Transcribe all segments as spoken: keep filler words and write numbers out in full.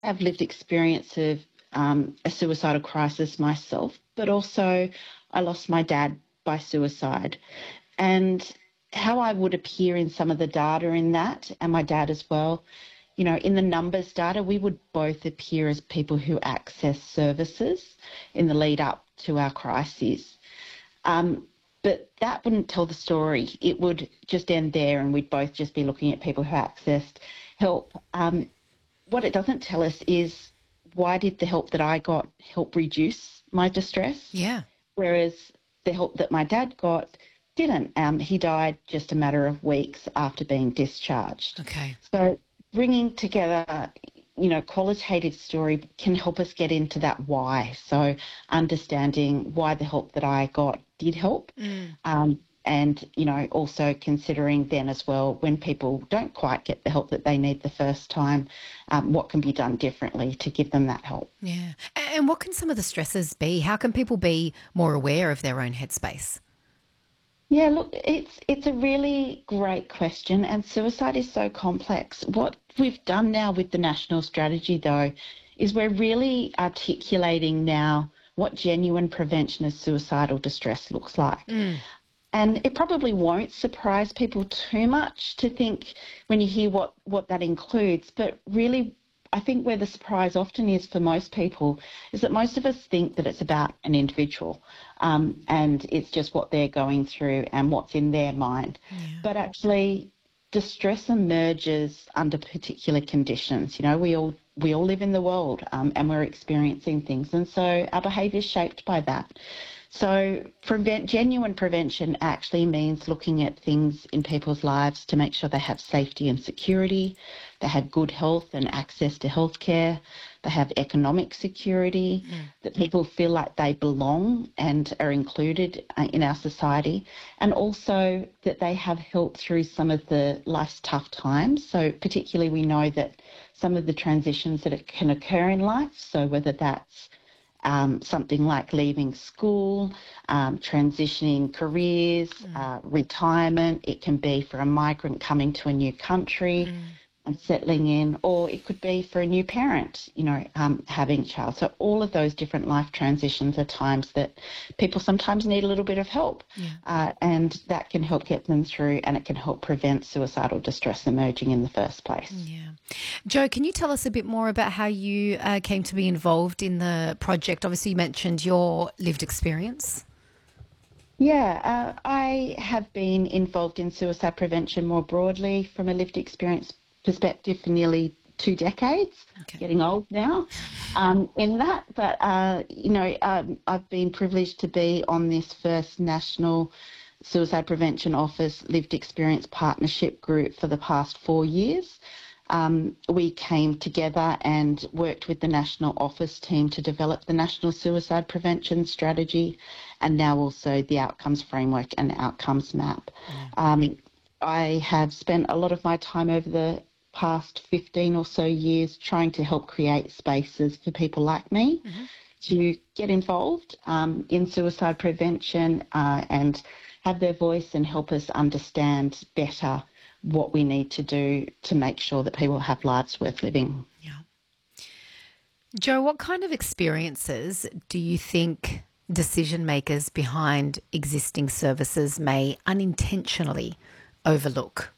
I've lived experience of um, a suicidal crisis myself, but also I lost my dad by suicide. And how I would appear in some of the data in that, and my dad as well, you know, in the numbers data, we would both appear as people who access services in the lead up to our crises. Um, but that wouldn't tell the story. It would just end there and we'd both just be looking at people who accessed help. Um, what it doesn't tell us is why did the help that I got help reduce my distress, Yeah. whereas the help that my dad got didn't. Um, he died just a matter of weeks after being discharged. Okay. So bringing together, you know, qualitative story can help us get into that why. So understanding why the help that I got did help. Mm. Um, and, you know, also considering then as well when people don't quite get the help that they need the first time, um, what can be done differently to give them that help. Yeah. A- And what can some of the stresses be? How can people be more aware of their own headspace? Yeah, look, it's it's a really great question, and suicide is so complex. What we've done now with the national strategy, though, is we're really articulating now what genuine prevention of suicidal distress looks like. Mm. And it probably won't surprise people too much to think when you hear what, what that includes, but really I think where the surprise often is for most people is that most of us think that it's about an individual um, and it's just what they're going through and what's in their mind. Yeah. But actually distress emerges under particular conditions. You know, we all we all live in the world um, and we're experiencing things, and so our behaviour is shaped by that. So prevent, genuine prevention actually means looking at things in people's lives to make sure they have safety and security, they have good health and access to healthcare, they have economic security, Mm. that people feel like they belong and are included uh, in our society, and also that they have help through some of the life's tough times. So particularly we know that some of the transitions that can occur in life, so whether that's um, something like leaving school, um, transitioning careers, Mm. uh, retirement. It can be for a migrant coming to a new country Mm. and settling in, or it could be for a new parent, you know, um, having a child. So all of those different life transitions are times that people sometimes need a little bit of help, Yeah. uh, and that can help get them through, and it can help prevent suicidal distress emerging in the first place. Yeah. Joe, can you tell us a bit more about how you uh, came to be involved in the project? Obviously, you mentioned your lived experience. Yeah, uh, I have been involved in suicide prevention more broadly from a lived experience perspective for nearly two decades, Okay. getting old now um, in that. But, uh, you know, um, I've been privileged to be on this first national Suicide Prevention Office lived experience partnership group for the past four years. Um, we came together and worked with the National Office team to develop the National Suicide Prevention Strategy and now also the Outcomes Framework and Outcomes Map. Yeah. Um, I have spent a lot of my time over the past fifteen or so years trying to help create spaces for people like me Mm-hmm. to get involved um, in suicide prevention uh, and have their voice and help us understand better what we need to do to make sure that people have lives worth living. Yeah. Joe, what kind of experiences do you think decision makers behind existing services may unintentionally overlook?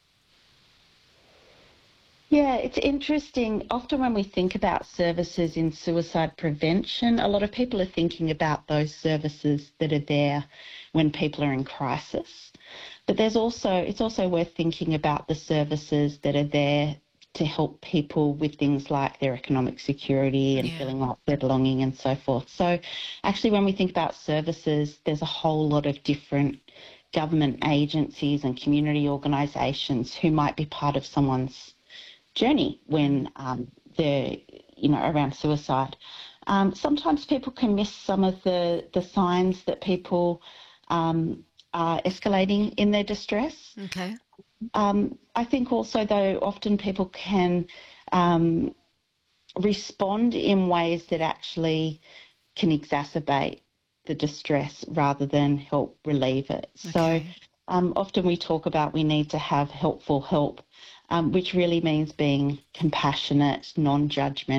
Yeah, it's interesting. Often when we think about services in suicide prevention, a lot of people are thinking about those services that are there when people are in crisis. But there's also, it's also worth thinking about the services that are there to help people with things like their economic security and Yeah. feeling like they're belonging and so forth. So actually when we think about services, there's a whole lot of different government agencies and community organisations who might be part of someone's journey when um, they're, you know, around suicide. Um, sometimes people can miss some of the, the signs that people um, are escalating in their distress. Okay. Um, I think also, though, often people can um, respond in ways that actually can exacerbate the distress rather than help relieve it. So Okay. um, often we talk about we need to have helpful help, um, which really means being compassionate, non-judgmental,